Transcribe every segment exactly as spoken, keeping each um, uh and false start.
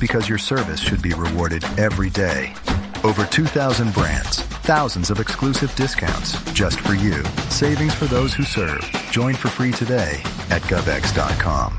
because your service should be rewarded every day. Over two thousand brands, thousands of exclusive discounts just for you. Savings for those who serve. Join for free today at govex dot com.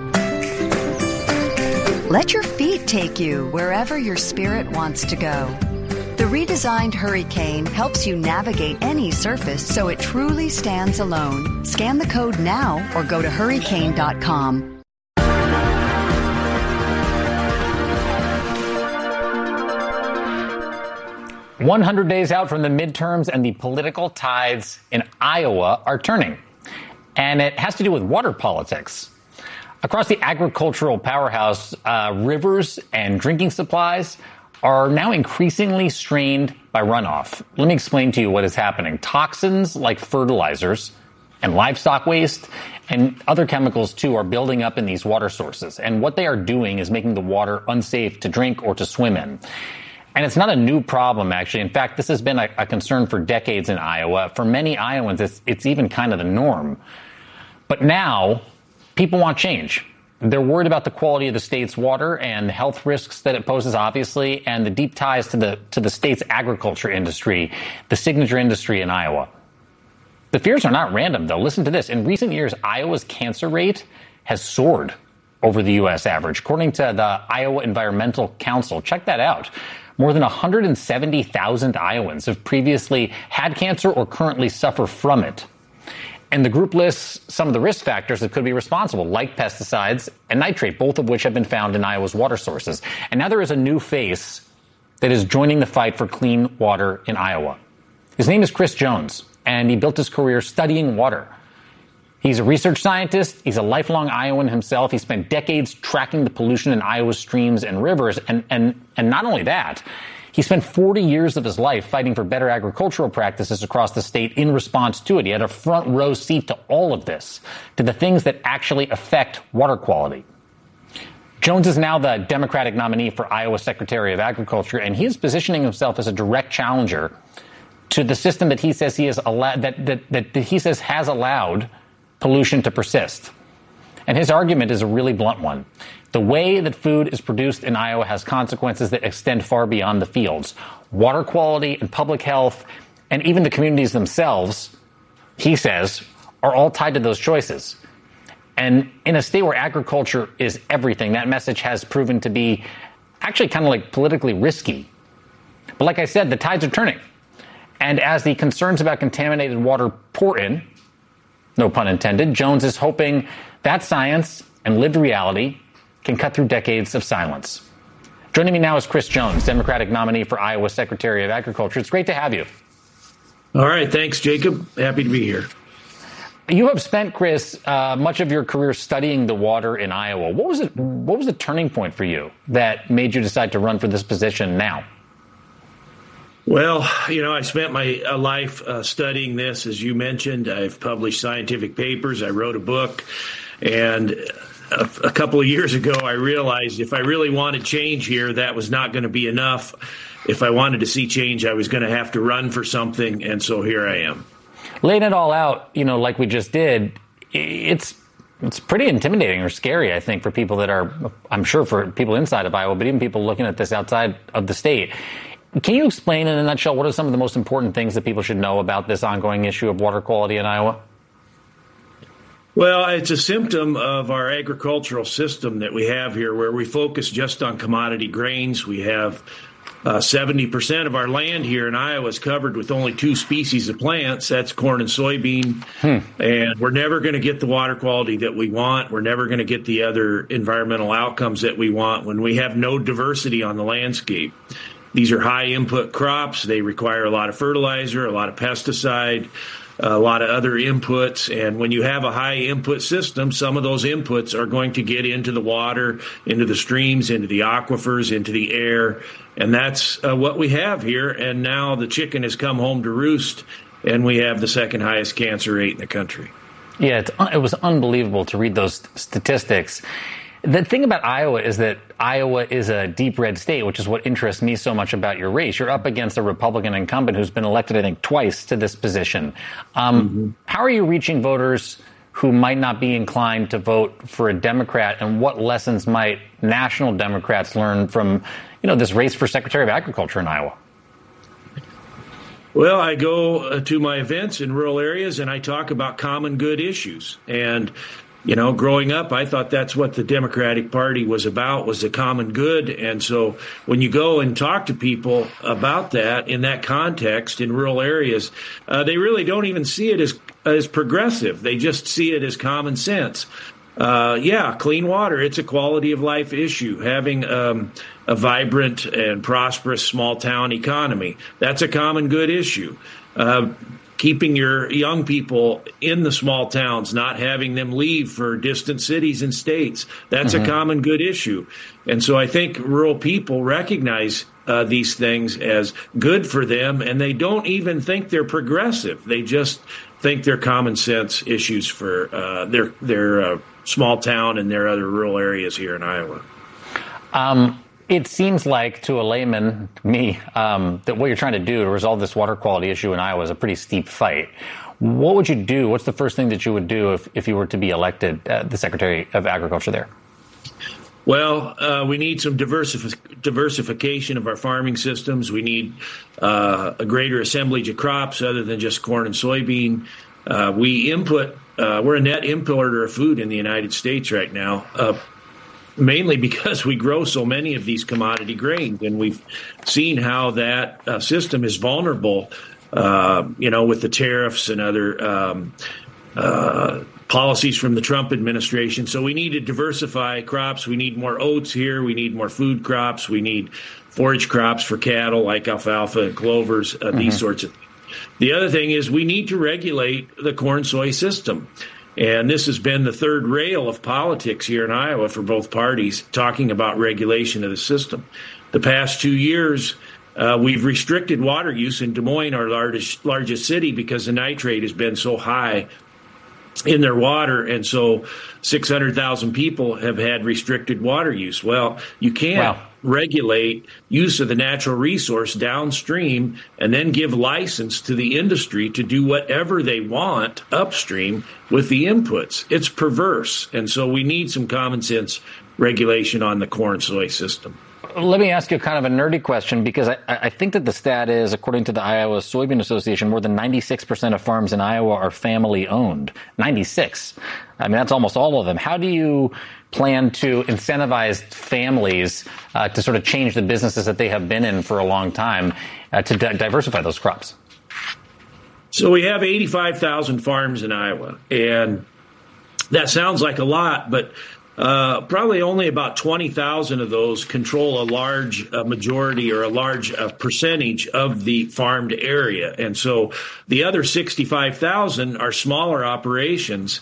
Let your feet take you wherever your spirit wants to go. The redesigned Hurricane helps you navigate any surface so it truly stands alone. Scan the code now or go to hurricane dot com. one hundred days out from the midterms, and the political tides in Iowa are turning. And it has to do with water politics. Across the agricultural powerhouse, uh, rivers and drinking supplies are now increasingly strained by runoff. Let me explain to you what is happening. Toxins like fertilizers and livestock waste and other chemicals, too, are building up in these water sources. And what they are doing is making the water unsafe to drink or to swim in. And it's not a new problem, actually. In fact, this has been a, a concern for decades in Iowa. For many Iowans, it's, it's even kind of the norm. But now, people want change. They're worried about the quality of the state's water and the health risks that it poses, obviously, and the deep ties to the to the state's agriculture industry, the signature industry in Iowa. The fears are not random, though. Listen to this. In recent years, Iowa's cancer rate has soared over the U S average, according to the Iowa Environmental Council. Check that out. More than one hundred seventy thousand Iowans have previously had cancer or currently suffer from it. And the group lists some of the risk factors that could be responsible, like pesticides and nitrate, both of which have been found in Iowa's water sources. And now there is a new face that is joining the fight for clean water in Iowa. His name is Chris Jones, and he built his career studying water. He's a research scientist. He's a lifelong Iowan himself. He spent decades tracking the pollution in Iowa's streams and rivers. And, and, and not only that, he spent forty years of his life fighting for better agricultural practices across the state in response to it. He had a front row seat to all of this, to the things that actually affect water quality. Jones is now the Democratic nominee for Iowa Secretary of Agriculture, and he is positioning himself as a direct challenger to the system that he says he has allowed, that, that, that he says has allowed pollution to persist. And his argument is a really blunt one. The way that food is produced in Iowa has consequences that extend far beyond the fields. Water quality and public health, and even the communities themselves, he says, are all tied to those choices. And in a state where agriculture is everything, that message has proven to be actually kind of like politically risky. But like I said, the tides are turning. And as the concerns about contaminated water pour in, no pun intended, Jones is hoping that science and lived reality can cut through decades of silence. Joining me now is Chris Jones, Democratic nominee for Iowa Secretary of Agriculture. It's great to have you. All right. Thanks, Jacob. Happy to be here. You have spent, Chris, uh, much of your career studying the water in Iowa. What was it? What was the turning point for you that made you decide to run for this position now? Well, you know, I spent my uh, life uh, studying this, as you mentioned. I've published scientific papers. I wrote a book. And a, a couple of years ago, I realized if I really wanted change here, that was not going to be enough. If I wanted to see change, I was going to have to run for something. And so here I am. Laying it all out, you know, like we just did, it's it's pretty intimidating or scary, I think, for people that are, I'm sure for people inside of Iowa, but even people looking at this outside of the state. Can you explain in a nutshell what are some of the most important things that people should know about this ongoing issue of water quality in Iowa? Well, it's a symptom of our agricultural system that we have here, where we focus just on commodity grains. We have uh, seventy percent of our land here in Iowa is covered with only two species of plants. That's corn and soybean. Hmm. And we're never going to get the water quality that we want. We're never going to get the other environmental outcomes that we want when we have no diversity on the landscape. These are high input crops. They require a lot of fertilizer, a lot of pesticide, a lot of other inputs. And when you have a high input system, some of those inputs are going to get into the water, into the streams, into the aquifers, into the air. And that's uh, what we have here. And now the chicken has come home to roost, and we have the second highest cancer rate in the country. Yeah, it's, it was unbelievable to read those statistics. The thing about Iowa is that Iowa is a deep red state, which is what interests me so much about your race. You're up against a Republican incumbent who's been elected, I think, twice to this position. Um, mm-hmm. How are you reaching voters who might not be inclined to vote for a Democrat, and what lessons might national Democrats learn from, you know, this race for Secretary of Agriculture in Iowa? Well, I go uh, to my events in rural areas and I talk about common good issues. And, you know, growing up, I thought that's what the Democratic Party was about, was the common good. And so when you go and talk to people about that in that context in rural areas, uh, they really don't even see it as as progressive. They just see it as common sense. Uh, yeah, clean water, it's a quality of life issue. Having um, a vibrant and prosperous small town economy, that's a common good issue. Uh, keeping your young people in the small towns, not having them leave for distant cities and states, that's mm-hmm. a common good issue. And so I think rural people recognize uh, these things as good for them, and they don't even think they're progressive. They just think they're common sense issues for uh, their their uh, small town and their other rural areas here in Iowa. Um, it seems like, to a layman, me, um, that what you're trying to do to resolve this water quality issue in Iowa is a pretty steep fight. What would you do? What's the first thing that you would do if, if you were to be elected uh, the Secretary of Agriculture there? Well, uh, we need some diversif- diversification of our farming systems. We need uh, a greater assemblage of crops other than just corn and soybean. Uh, we input, uh, we're a net importer of food in the United States right now, uh, mainly because we grow so many of these commodity grains. And we've seen how that uh, system is vulnerable, uh, you know, with the tariffs and other um, uh policies from the Trump administration. So we need to diversify crops. We need more oats here. We need more food crops. We need forage crops for cattle like alfalfa and clovers, uh, mm-hmm. these sorts of things. The other thing is we need to regulate the corn-soy system. And this has been the third rail of politics here in Iowa for both parties, talking about regulation of the system. The past two years, uh, we've restricted water use in Des Moines, our largest, largest city, because the nitrate has been so high in their water, and so six hundred thousand people have had restricted water use. Well, you can't wow. regulate use of the natural resource downstream and then give license to the industry to do whatever they want upstream with the inputs. It's perverse, and so we need some common sense regulation on the corn-soy system. Let me ask you kind of a nerdy question, because I, I think that the stat is, according to the Iowa Soybean Association, more than ninety-six percent of farms in Iowa are family-owned. ninety-six. I mean, that's almost all of them. How do you plan to incentivize families uh, to sort of change the businesses that they have been in for a long time uh, to di- diversify those crops? So we have eighty-five thousand farms in Iowa, and that sounds like a lot, but Uh, probably only about twenty thousand of those control a large uh, majority or a large uh, percentage of the farmed area. And so the other sixty-five thousand are smaller operations.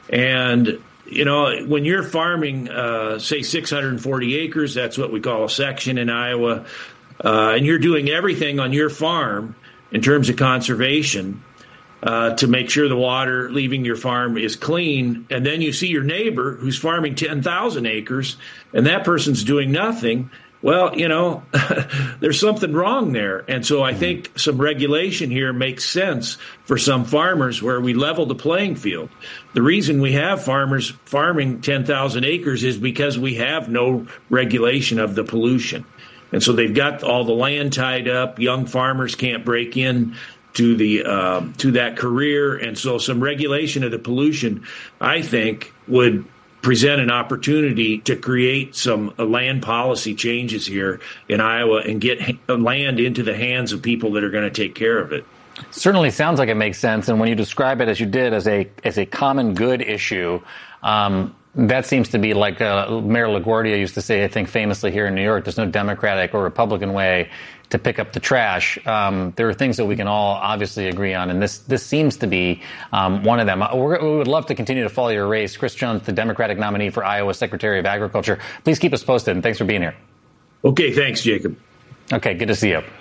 And, you know, when you're farming, uh, say, six hundred forty acres, that's what we call a section in Iowa, uh, and you're doing everything on your farm in terms of conservation, Uh, to make sure the water leaving your farm is clean, and then you see your neighbor who's farming ten thousand acres, and that person's doing nothing, well, you know, there's something wrong there. And so I think some regulation here makes sense for some farmers where we level the playing field. The reason we have farmers farming ten thousand acres is because we have no regulation of the pollution. And so they've got all the land tied up. Young farmers can't break in to the uh, to that career, and so some regulation of the pollution, I think, would present an opportunity to create some uh, land policy changes here in Iowa and get ha- land into the hands of people that are going to take care of it. Certainly sounds like it makes sense, and when you describe it as you did as a as a common good issue, um, that seems to be like uh, Mayor LaGuardia used to say, I think famously here in New York, there's no Democratic or Republican way to pick up the trash. Um, there are things that we can all obviously agree on, and this this seems to be um, one of them. We're, we would love to continue to follow your race. Chris Jones, the Democratic nominee for Iowa Secretary of Agriculture. Please keep us posted, and thanks for being here. Okay, thanks, Jacob. Okay, good to see you.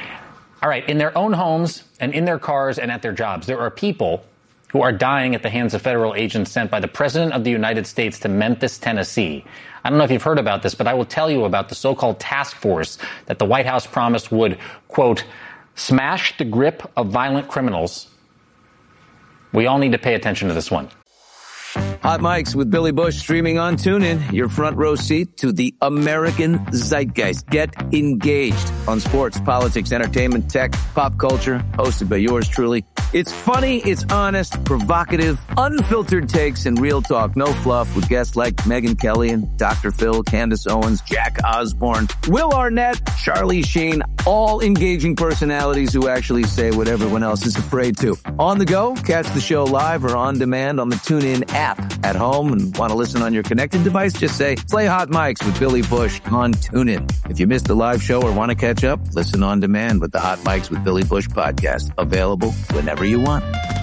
All right, in their own homes and in their cars and at their jobs, there are people who are dying at the hands of federal agents sent by the President of the United States to Memphis, Tennessee. I don't know if you've heard about this, but I will tell you about the so-called task force that the White House promised would, quote, smash the grip of violent criminals. We all need to pay attention to this one. Hot Mics with Billy Bush streaming on TuneIn. Your front row seat to the American zeitgeist. Get engaged on sports, politics, entertainment, tech, pop culture. Hosted by yours truly. It's funny, it's honest, provocative, unfiltered takes, and real talk. No fluff with guests like Megyn Kelly and Doctor Phil, Candace Owens, Jack Osborne, Will Arnett, Charlie Sheen. All engaging personalities who actually say what everyone else is afraid to. On the go, catch the show live or on demand on the TuneIn app. At home and want to listen on your connected device, just say, play Hot Mics with Billy Bush on TuneIn. If you missed the live show or want to catch up, listen on demand with the Hot Mics with Billy Bush podcast. Available whenever you want.